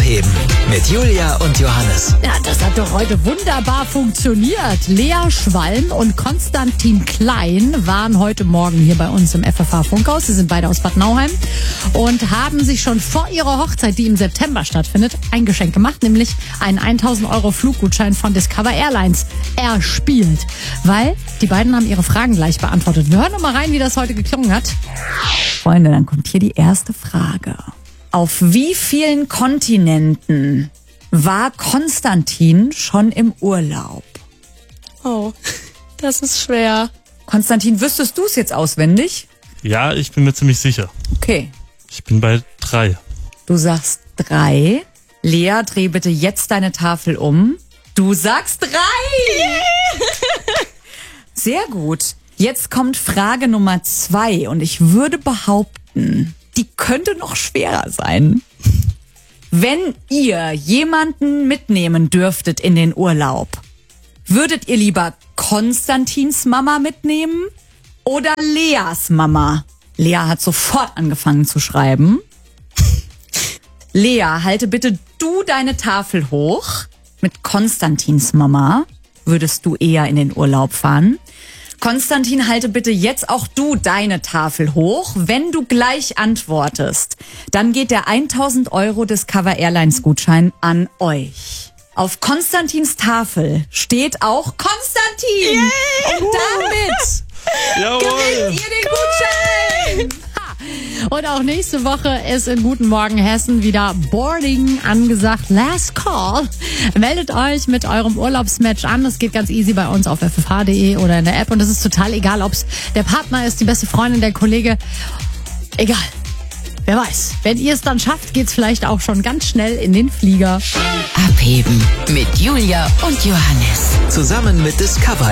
Abheben mit Julia und Johannes. Ja, das hat doch heute wunderbar funktioniert. Lea Schwalm und Konstantin Klein waren heute Morgen hier bei uns im FFH-Funkhaus. Sie sind beide aus Bad Nauheim und haben sich schon vor ihrer Hochzeit, die im September stattfindet, ein Geschenk gemacht, nämlich einen 1.000 € Fluggutschein von Discover Airlines erspielt. Weil die beiden haben ihre Fragen gleich beantwortet. Wir hören noch mal rein, wie das heute geklungen hat. Freunde, dann kommt hier die erste Frage. Auf wie vielen Kontinenten war Konstantin schon im Urlaub? Oh, das ist schwer. Konstantin, wüsstest du es jetzt auswendig? Ja, ich bin mir ziemlich sicher. Okay. Ich bin bei 3. Du sagst 3. Lea, dreh bitte jetzt deine Tafel um. Du sagst 3! Sehr gut. Jetzt kommt Frage Nummer 2 und ich würde behaupten, die könnte noch schwerer sein. Wenn ihr jemanden mitnehmen dürftet in den Urlaub, würdet ihr lieber Konstantins Mama mitnehmen oder Leas Mama? Lea hat sofort angefangen zu schreiben. Lea, halte bitte du deine Tafel hoch. Mit Konstantins Mama würdest du eher in den Urlaub fahren. Konstantin, halte bitte jetzt auch du deine Tafel hoch. Wenn du gleich antwortest, dann geht der 1.000 € Discover Airlines Gutschein an euch. Auf Konstantins Tafel steht auch Konstantin. Yeah. Und damit gewinnt ihr den Gutschein. Und auch nächste Woche ist in Guten Morgen Hessen wieder Boarding angesagt. Last Call. Meldet euch mit eurem Urlaubsmatch an. Das geht ganz easy bei uns auf ffh.de oder in der App. Und es ist total egal, ob es der Partner ist, die beste Freundin, der Kollege. Egal. Wer weiß. Wenn ihr es dann schafft, geht's vielleicht auch schon ganz schnell in den Flieger. Abheben mit Julia und Johannes. Zusammen mit Discover